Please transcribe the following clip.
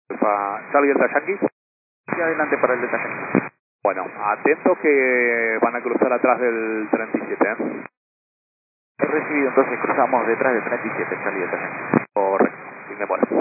Charlie Delta Yankee. Sí, adelante para el detalle. Bueno, atento que van a cruzar atrás del 37, ¿eh? He recibido, entonces cruzamos detrás del 37, Charlie Delta Yankee. Correcto, sin demora.